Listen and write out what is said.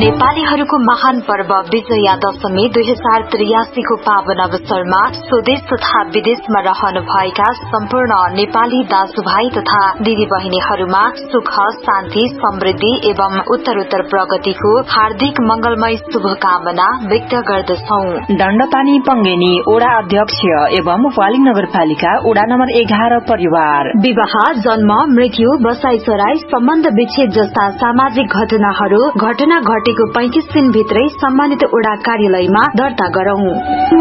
नेपालीहरूको महान पर्व विजया दशमी 2083 को पावन अवसरमा स्वदेश तथा विदेशमा रहनुभएका सम्पूर्ण नेपाली दाजुभाइ तथा दिदी बहिनीहरूमा सुख शान्ति समृद्धि एवं उत्तरोत्तर प्रगतिको हार्दिक मंगलमय शुभकामना व्यक्त गर्दछौ। दण्डपानी पंगेनी ओडा अध्यक्ष एवं वालिङ नगरपालिका ओडा नम्बर 11 परिवार विवाह जन्म मृत्यु बसाईसराई सम्बन्ध विच्छेद जस्ता सामाजिक घटना घटेको 35 दिनभित्रै सम्मानित ओडा कार्यालयमा दर्ता गरौं।